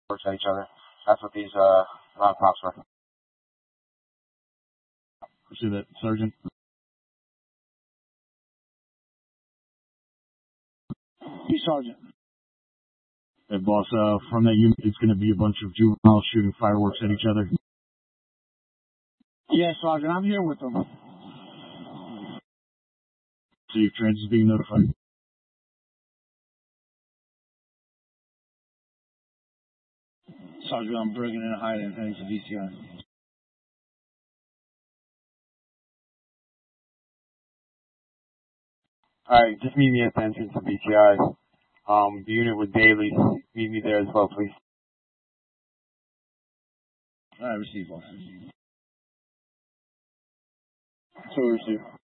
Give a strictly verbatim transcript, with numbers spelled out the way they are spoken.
fireworks at each other. That's what these uh, lollipops were. See that, Sergeant? Hey, Sergeant. Hey, boss, uh, from that unit, it's going to be a bunch of juveniles shooting fireworks at each other. Yeah, Sergeant, I'm here with them. See if Trans is being notified. Sergeant, I'm breaking in a hiding and heading to V C I. Alright, just meet me at the entrance of B T I. Um, the unit with Daly. Meet me there as well, please. Alright, receive, boss. So receive.